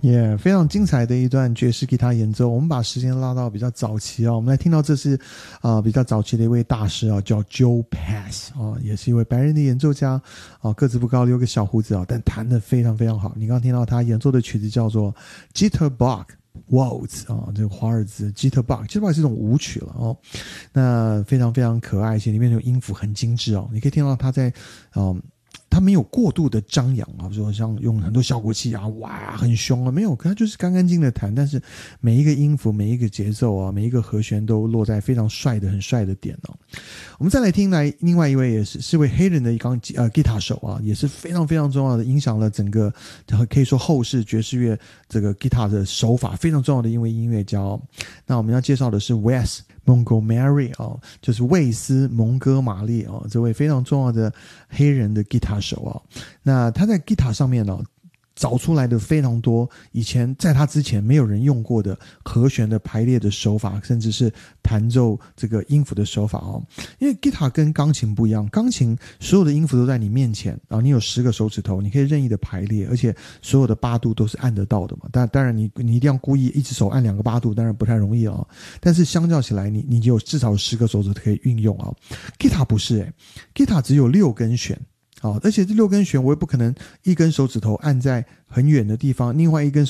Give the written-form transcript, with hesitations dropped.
也、非常精彩的一段爵士吉他演奏。我们把时间拉到比较早期我们来听到这是比较早期的一位大师叫 Joe Pass 也是一位白人的演奏家个子不高，留个小胡子但弹得非常非常好。你刚刚听到他演奏的曲子叫做 Jitterbug Waltz 这个华尔兹 Jitterbug 是一种舞曲了那非常非常可爱，而且里面的音符很精致你可以听到他在他没有过度的张扬比如说像用很多效果器哇很凶没有，他就是干干净净的弹，但是每一个音符每一个节奏每一个和弦都落在非常很帅的点我们再来听另外一位也是位黑人的吉他手也是非常非常重要的，影响了整个可以说后世爵士乐这个吉他的手法非常重要的一位音乐家那我们要介绍的是 Wes Montgomery 就是魏斯蒙哥马利这位非常重要的黑人的吉他手那他在吉他上面找出来的非常多以前在他之前没有人用过的和弦的排列的手法，甚至是弹奏这个音符的手法因为吉他跟钢琴不一样，钢琴所有的音符都在你面前你有10个手指头，你可以任意的排列，而且所有的八度都是按得到的嘛。当然你一定要故意一只手按2个八度，当然不太容易但是相较起来你就有至少10个手指可以运用吉他不是吉他只有6根弦而且这6根弦我也不可能一根手指头按在很远的地方，另外一根